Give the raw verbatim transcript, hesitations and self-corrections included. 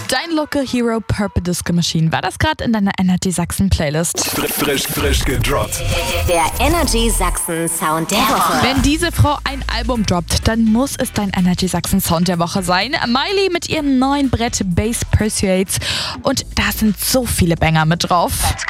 Dein Local Hero Purple Disco Machine war das gerade in deiner Energy Sachsen Playlist. Frisch, frisch gedroppt. Der Energy Sachsen Sound der Woche. Wenn diese Frau ein Album droppt, dann muss es dein Energy Sachsen Sound der Woche sein. Miley mit ihrem neuen Brett Bass Persuades. Und da sind so viele Banger mit drauf.